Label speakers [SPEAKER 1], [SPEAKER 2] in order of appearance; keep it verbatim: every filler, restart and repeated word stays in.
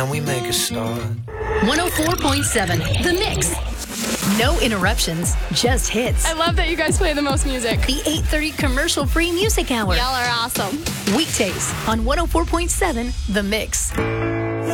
[SPEAKER 1] And we make a start.
[SPEAKER 2] one oh four point seven, The Mix. No interruptions, just hits.
[SPEAKER 3] I love that you guys play the most music.
[SPEAKER 2] The eight thirty commercial-free music hour.
[SPEAKER 3] Y'all are awesome.
[SPEAKER 2] Weekdays on one oh four point seven, The Mix.